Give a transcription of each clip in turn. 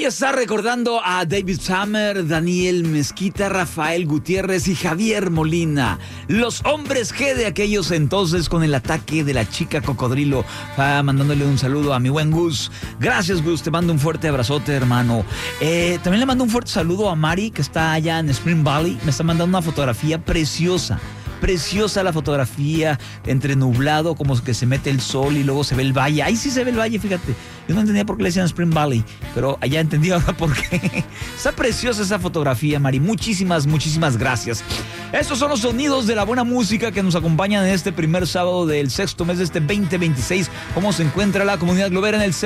Voy a estar recordando a David Summer, Daniel Mezquita, Rafael Gutiérrez y Javier Molina, los hombres G de aquellos entonces, con el ataque de la chica cocodrilo. Mandándole un saludo a mi buen Gus. Gracias, Gus, te mando un fuerte abrazote, hermano. También le mando un fuerte saludo a Mari, que está allá en Spring Valley. Me está mandando una fotografía preciosa. Preciosa la fotografía, entre nublado, como que se mete el sol y luego se ve el valle. Ahí sí se ve el valle, fíjate. Yo no entendía por qué le decían Spring Valley, pero allá entendí ahora por qué. Está preciosa esa fotografía, Mari. Muchísimas, muchísimas gracias. Estos son los sonidos de la buena música que nos acompañan en este primer sábado del sexto mes de este 2026. ¿Cómo se encuentra la comunidad globera? En el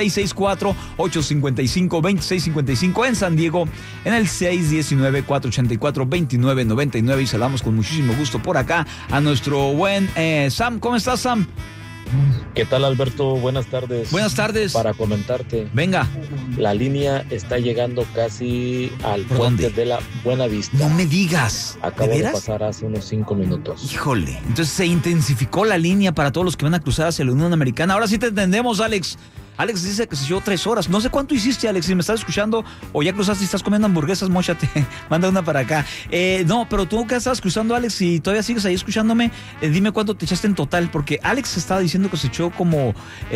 664-855-2655 en San Diego, en el 619-484-2999. Y saludamos con muchísimo gusto por acá a nuestro buen Sam. ¿Cómo estás, Sam? ¿Qué tal, Alberto? Buenas tardes. Buenas tardes. Para comentarte. Venga. La línea está llegando casi al puente de la Buena Vista. No me digas. Acabo de pasar hace unos 5 minutos. Híjole. Entonces se intensificó la línea para todos los que van a cruzar hacia la Unión Americana. Ahora sí te entendemos, Alex. Alex dice que se llevó 3 horas. No sé cuánto hiciste, Alex. Si me estás escuchando o ya cruzaste y estás comiendo hamburguesas, móchate. Manda una para acá. No, pero tú que estabas cruzando, Alex, y todavía sigues ahí escuchándome, dime cuánto te echaste en total. Porque Alex estaba diciendo que se echó como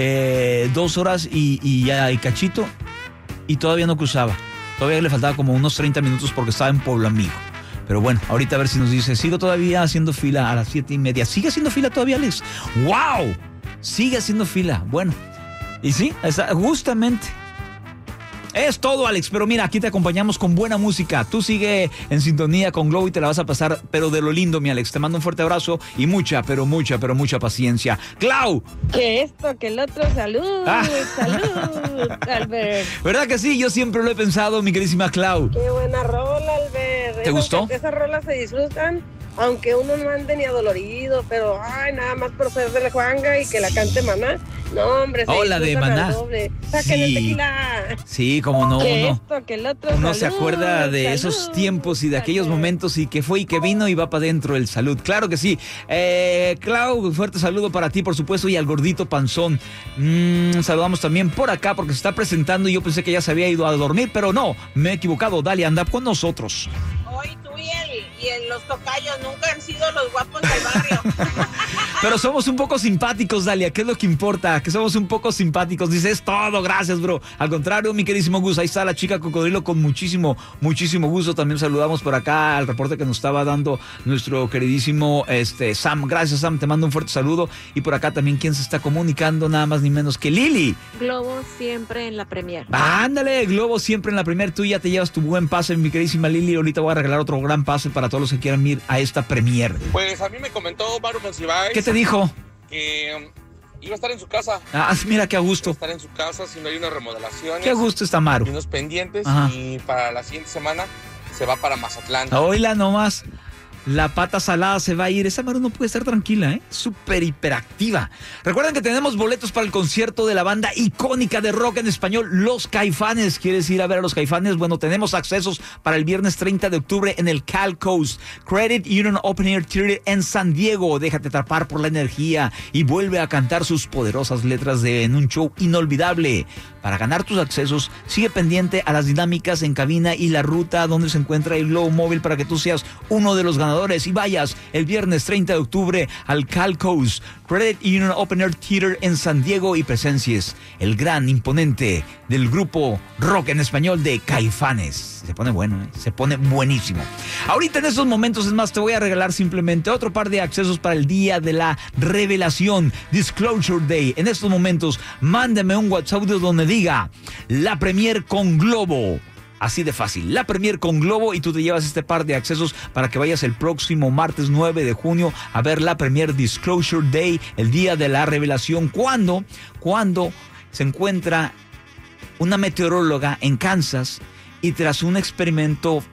2 horas y cachito, y todavía no cruzaba. Todavía le faltaba como unos 30 minutos porque estaba en Pueblo Amigo. Pero bueno, ahorita a ver si nos dice, sigo todavía haciendo fila a las 7:30. ¿Sigue haciendo fila todavía, Alex? ¡Wow! Sigue haciendo fila. Bueno. Y sí, justamente. Es todo, Alex, pero mira, aquí te acompañamos con buena música. Tú sigue en sintonía con Globo y te la vas a pasar, pero de lo lindo, mi Alex. Te mando un fuerte abrazo y mucha paciencia. ¡Clau! Que esto, que el otro, salud, salud, Albert. ¿Verdad que sí? Yo siempre lo he pensado, mi queridísima Clau. Qué buena rola, Albert. ¿Te gustó? Esas rolas se disfrutan, aunque uno no ande ni adolorido, pero nada más por ser de la Juanga y que la cante Maná. No, hombre, la de Maná. Saquen el tequila. Sí, como no. Que esto, que el otro, uno salud, se acuerda de esos tiempos y de aquellos momentos y que fue y que vino y va para adentro el salud. Claro que sí. Clau, fuerte saludo para ti, por supuesto, y al gordito panzón. Saludamos también por acá porque se está presentando y yo pensé que ya se había ido a dormir, pero no, me he equivocado. Dale, anda con nosotros. Hoy tú y los tocayos nunca han sido los guapos del barrio. Pero somos un poco simpáticos, Dalia, ¿qué es lo que importa? Que somos un poco simpáticos. Dices todo, gracias, bro. Al contrario, mi queridísimo Gus, ahí está la chica cocodrilo con muchísimo gusto. También saludamos por acá al reporte que nos estaba dando nuestro queridísimo Sam. Gracias, Sam, te mando un fuerte saludo. Y por acá también, ¿quién se está comunicando? Nada más ni menos que Lili. Globo siempre en la premier. Ándale, Globo siempre en la premier. Tú ya te llevas tu buen pase, mi queridísima Lili. Ahorita voy a regalar otro gran pase para todos los que quieran ir a esta premier. Pues a mí me comentó Maru Monsiváis. ¿Qué te dijo? Que iba a estar en su casa. Mira qué a gusto. Iba a estar en su casa si no hay unas remodelaciones. Qué a gusto está Maru. Y unos pendientes. Ajá. Y para la siguiente semana se va para Mazatlán. Oíla nomás. La pata salada se va a ir. Esa Maru no puede estar tranquila, súper hiperactiva. Recuerden que tenemos boletos para el concierto de la banda icónica de rock en español, Los Caifanes. ¿Quieres ir a ver a Los Caifanes? Bueno, tenemos accesos para el viernes 30 de octubre en el Cal Coast Credit Union Open Air Theater en San Diego. Déjate atrapar por la energía y vuelve a cantar sus poderosas letras en un show inolvidable. Para ganar tus accesos, sigue pendiente a las dinámicas en cabina y la ruta donde se encuentra el Globo Móvil para que tú seas uno de los ganadores y vayas el viernes 30 de octubre al Cal Coast Credit Union Open Air Theater en San Diego y presencies el gran imponente del grupo rock en español de Caifanes. Se pone bueno, se pone buenísimo. Ahorita en estos momentos, es más, te voy a regalar simplemente otro par de accesos para el día de la revelación, Disclosure Day. En estos momentos, mándame un WhatsApp donde diga la premier con Globo. Así de fácil, la premier con Globo y tú te llevas este par de accesos para que vayas el próximo martes 9 de junio a ver la premier Disclosure Day, el día de la revelación, cuando se encuentra una meteoróloga en Kansas y tras un experimento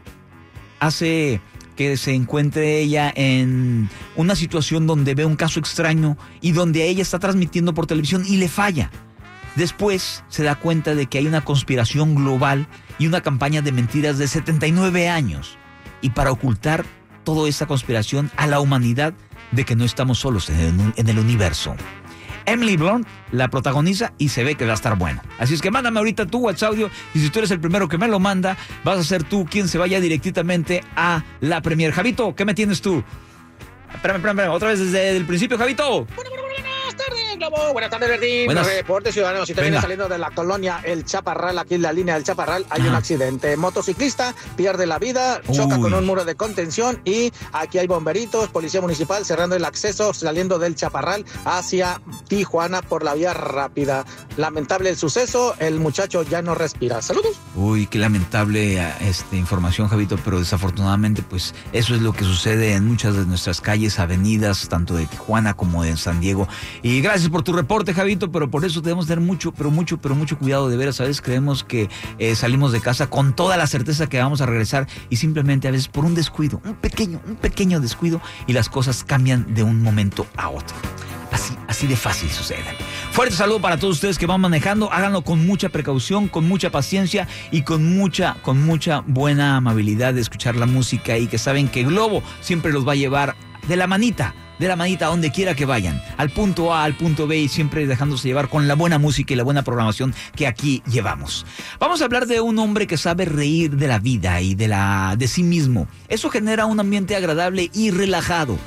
hace que se encuentre ella en una situación donde ve un caso extraño y donde ella está transmitiendo por televisión y le falla. Después se da cuenta de que hay una conspiración global y una campaña de mentiras de 79 años. Y para ocultar toda esa conspiración a la humanidad de que no estamos solos en el universo. Emily Blunt la protagoniza y se ve que va a estar bueno. Así es que mándame ahorita tu WhatsApp audio y si tú eres el primero que me lo manda, vas a ser tú quien se vaya directamente a la premier. Javito, ¿qué me tienes tú? Espérame, otra vez desde el principio, Javito. Buenas tardes, Globo. Buenas tardes, Bertín. Buenas. Reporte ciudadano. Si te Venga. vienes saliendo de la colonia El Chaparral, aquí en la línea del Chaparral, hay un accidente. Motociclista pierde la vida, choca Uy. con un muro de contención y aquí hay bomberitos, policía municipal cerrando el acceso, saliendo del Chaparral hacia Tijuana por la vía rápida. Lamentable el suceso, el muchacho ya no respira. Saludos. Uy, qué lamentable información, Javito, pero desafortunadamente pues eso es lo que sucede en muchas de nuestras calles, avenidas, tanto de Tijuana como de San Diego. Y gracias por tu reporte, Javito, pero por eso debemos tener mucho cuidado, de veras, ¿sabes? Creemos que salimos de casa con toda la certeza que vamos a regresar y simplemente a veces por un descuido, un pequeño descuido y las cosas cambian de un momento a otro. Así de fácil sucede. Fuerte saludo para todos ustedes que van manejando. Háganlo con mucha precaución, con mucha paciencia y con mucha buena amabilidad de escuchar la música y que saben que Globo siempre los va a llevar de la manita a donde quiera que vayan, al punto A, al punto B y siempre dejándose llevar con la buena música y la buena programación que aquí llevamos. Vamos a hablar de un hombre que sabe reír de la vida y de sí mismo. Eso genera un ambiente agradable y relajado.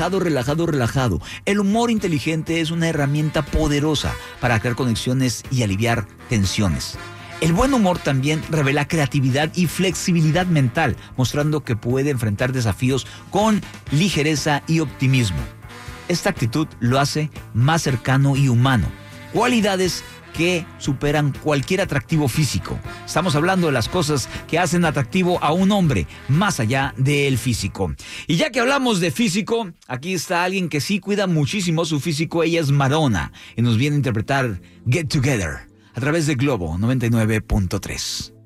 El humor inteligente es una herramienta poderosa para crear conexiones y aliviar tensiones. El buen humor también revela creatividad y flexibilidad mental, mostrando que puede enfrentar desafíos con ligereza y optimismo. Esta actitud lo hace más cercano y humano, cualidades que superan cualquier atractivo físico. Estamos hablando de las cosas que hacen atractivo a un hombre, más allá del físico. Y ya que hablamos de físico, aquí está alguien que sí cuida muchísimo su físico. Ella es Madonna y nos viene a interpretar Get Together a través de Globo 99.3.